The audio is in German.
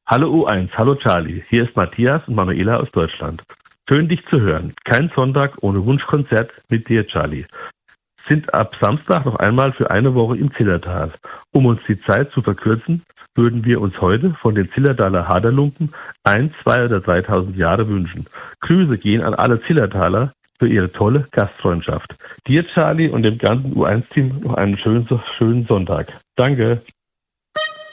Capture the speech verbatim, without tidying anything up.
Hallo U eins, hallo Charlie. Hier ist Matthias und Manuela aus Deutschland. Schön, dich zu hören. Kein Sonntag ohne Wunschkonzert mit dir, Charlie. Sind ab Samstag noch einmal für eine Woche im Zillertal. Um uns die Zeit zu verkürzen, würden wir uns heute von den Zillertaler Haderlumpen ein, zwei oder dreitausend Jahre wünschen. Grüße gehen an alle Zillertaler für ihre tolle Gastfreundschaft. Dir, Charlie, und dem ganzen U eins Team noch einen schönen, schönen Sonntag. Danke.